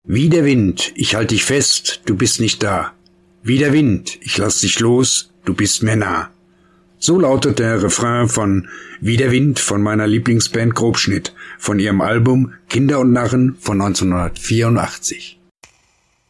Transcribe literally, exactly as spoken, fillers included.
Wie der Wind, ich halt dich fest, du bist nicht da. Wie der Wind, ich lass dich los, du bist mir nah. So lautet der Refrain von Wie der Wind von meiner Lieblingsband Grobschnitt von ihrem Album Kinder und Narren von neunzehnhundertvierundachtzig.